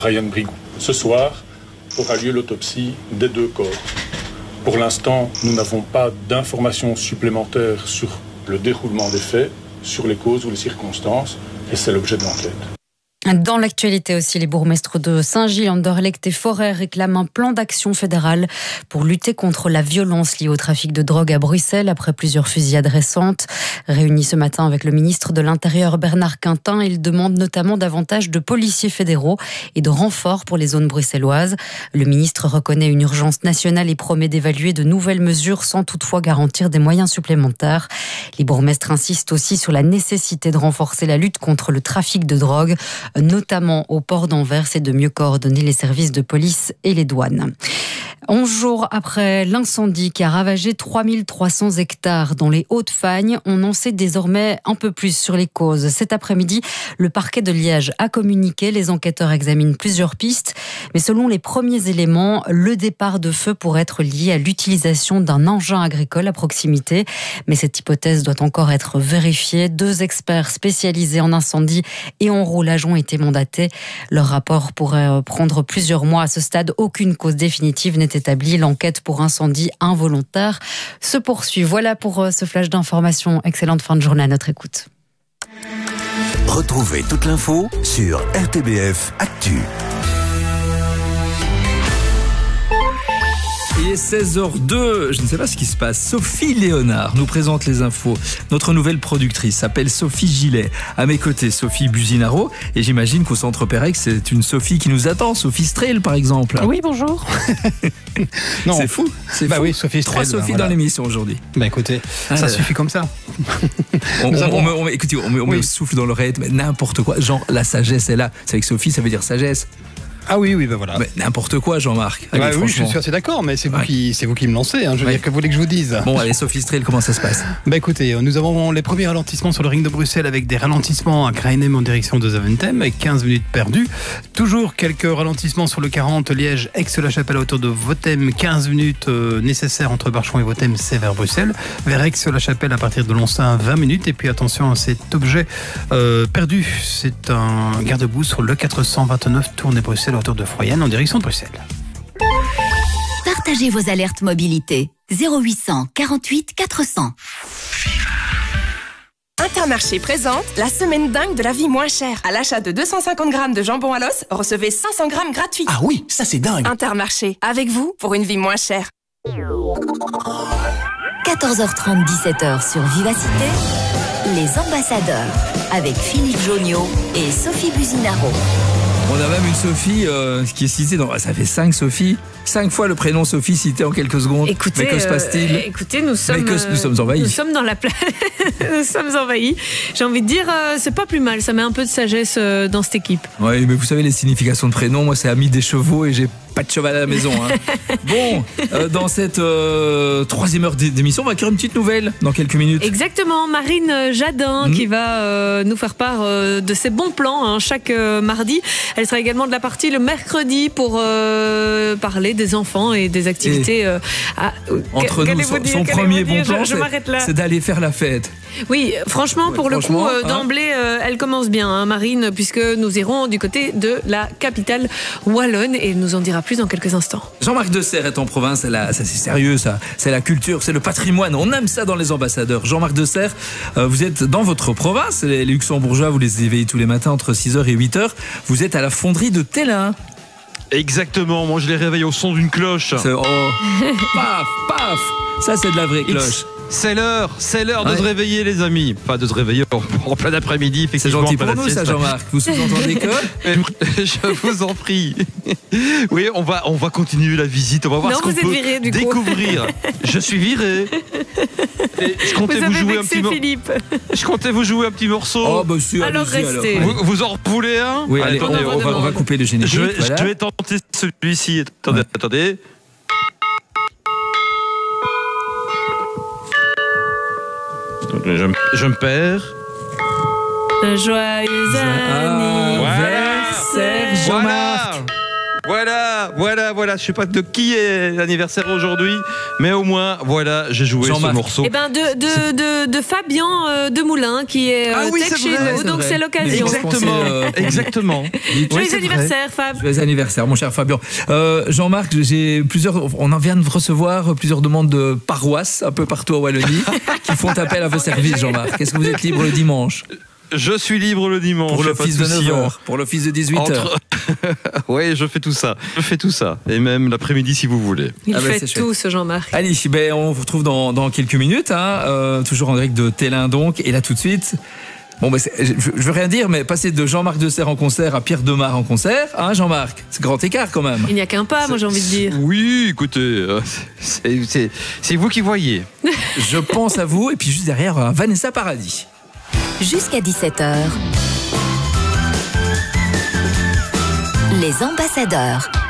Ryan Brigou. Ce soir aura lieu l'autopsie des 2 corps. Pour l'instant, nous n'avons pas d'informations supplémentaires sur le déroulement des faits, sur les causes ou les circonstances, et c'est l'objet de l'enquête. Dans l'actualité aussi, les bourgmestres de Saint-Gilles, Anderlecht et Forêt réclament un plan d'action fédéral pour lutter contre la violence liée au trafic de drogue à Bruxelles après plusieurs fusillades récentes. Réunis ce matin avec le ministre de l'Intérieur Bernard Quintin, ils demandent notamment davantage de policiers fédéraux et de renforts pour les zones bruxelloises. Le ministre reconnaît une urgence nationale et promet d'évaluer de nouvelles mesures sans toutefois garantir des moyens supplémentaires. Les bourgmestres insistent aussi sur la nécessité de renforcer la lutte contre le trafic de drogue, notamment au port d'Anvers, et de mieux coordonner les services de police et les douanes. 11 jours après l'incendie qui a ravagé 3300 hectares dans les Hauts-de-Fagne, on en sait désormais un peu plus sur les causes. Cet après-midi, le parquet de Liège a communiqué. Les enquêteurs examinent plusieurs pistes. Mais selon les premiers éléments, le départ de feu pourrait être lié à l'utilisation d'un engin agricole à proximité. Mais cette hypothèse doit encore être vérifiée. 2 experts spécialisés en incendie et en roulage ont été mandatés. Leur rapport pourrait prendre plusieurs mois. À ce stade, aucune cause définitive n'est établie. L'enquête pour incendie involontaire se poursuit. Voilà pour ce flash d'information. Excellente fin de journée à notre écoute. Retrouvez toute l'info sur RTBF Actu. Il est 16h02, je ne sais pas ce qui se passe. Sophie Léonard nous présente les infos. Notre nouvelle productrice s'appelle Sophie Gillet. À mes côtés, Sophie Buzinaro. Et j'imagine qu'au Centre Perrex, c'est une Sophie qui nous attend. Sophie Strel, par exemple. Oui, bonjour. Non, c'est fou. C'est fou. Oui, Sophie Strel. 3 Sophie dans l'émission aujourd'hui. Écoutez, ça suffit comme ça. On met le souffle dans l'oreille, mais n'importe quoi. Genre, la sagesse est là. C'est avec Sophie, ça veut dire sagesse. Ah oui, voilà. Mais n'importe quoi, Jean-Marc. Allez, oui, je suis assez d'accord, mais c'est vous qui me lancez. Je veux dire, que vous voulez que je vous dise. Bon, allez, Sophie Strel, comment ça se passe ? Écoutez, nous avons les premiers ralentissements sur le ring de Bruxelles avec des ralentissements à Krainem en direction de Zaventem avec 15 minutes perdues. Toujours quelques ralentissements sur le 40 Liège-Aix-la-Chapelle à hauteur de Votem. 15 minutes nécessaires entre Barchon et Votem, c'est vers Bruxelles. Vers Aix-la-Chapelle à partir de Loncin, 20 minutes. Et puis attention à cet objet perdu. C'est un garde-boue sur le 429 Tournai Bruxelles à hauteur de Froyenne en direction de Bruxelles. Partagez vos alertes mobilité 0800 48 400. Intermarché présente la semaine dingue de la vie moins chère. À l'achat de 250 grammes de jambon à l'os, recevez 500 grammes gratuits. Ah oui, ça c'est dingue. Intermarché, avec vous pour une vie moins chère. 14h30, 17h sur Vivacité, les ambassadeurs avec Philippe Joniot et Sophie Buzinaro. On a même une Sophie qui est citée dans... Ça fait 5 Sophie. 5 fois le prénom Sophie cité en quelques secondes. Écoutez, mais que se passe-t-il ? Écoutez, nous sommes envahis. Nous sommes dans la nous sommes envahis. J'ai envie de dire, c'est pas plus mal. Ça met un peu de sagesse dans cette équipe. Oui, mais vous savez, les significations de prénom, moi, c'est ami des chevaux et j'ai pas de cheval à la maison. Bon, dans cette 3e heure d'émission, on va accueillir une petite nouvelle dans quelques minutes. Exactement, Marine Jadin qui va nous faire part de ses bons plans chaque mardi. Elle sera également de la partie le mercredi pour parler des enfants et des activités. Entre nous, son premier bon plan, c'est d'aller faire la fête. Oui, franchement, pour le coup, d'emblée, elle commence bien, Marine, puisque nous irons du côté de la capitale wallonne et elle nous en dira plus dans quelques instants. Jean-Marc Desserre est en province, ça c'est sérieux, ça. C'est la culture, c'est le patrimoine. On aime ça dans les ambassadeurs. Jean-Marc Desserre, vous êtes dans votre province. Les Luxembourgeois, vous les éveillez tous les matins entre 6h et 8h. Vous êtes à la fonderie de Tellin. Exactement, moi je les réveille au son d'une cloche. Paf, paf. Ça c'est de la vraie cloche. C'est l'heure de se réveiller, les amis. Enfin, de se réveiller en plein après-midi. C'est gentil pour nous, ça, Jean-Marc. Vous sous-entendez que je vous en prie. Oui, on va continuer la visite. On va voir ce qu'on peut découvrir. Je suis viré. Et je comptais vous jouer un petit morceau. Je comptais vous jouer un petit morceau. Oh, bah si, alors restez. Vous en voulez un? Oui, allez, on va couper le générique. Je vais tenter celui-ci. Attendez. Je me perds. Joyeux anniversaire, Jean-Marc. Voilà. Je sais pas de qui est l'anniversaire aujourd'hui, mais au moins, voilà, j'ai joué ce morceau. Eh ben, de Fabien Demoulin, qui est tech chez nous, donc c'est l'occasion. Exactement. Joyeux anniversaire, Fab. Joyeux anniversaire, mon cher Fabien. Jean-Marc, on en vient de recevoir plusieurs demandes de paroisses un peu partout en Wallonie qui font appel à vos services, Jean-Marc. Est-ce que vous êtes libre le dimanche ? Je suis libre le dimanche. Pour l'office de 9h, pour l'office de 18h. Oui, je fais tout ça. Et même l'après-midi si vous voulez. Il fait tout, ce Jean-Marc. Allez, on vous retrouve dans quelques minutes. Toujours en direct de Télin donc. Et là, tout de suite... Bon, je veux rien dire, mais passer de Jean-Marc Deserre en concert à Pierre Demar en concert, Jean-Marc, c'est grand écart quand même. Il n'y a qu'un pas, moi j'ai envie de dire. Oui, écoutez, c'est vous qui voyez. Je pense à vous, et puis juste derrière, Vanessa Paradis. Jusqu'à 17h, les ambassadeurs.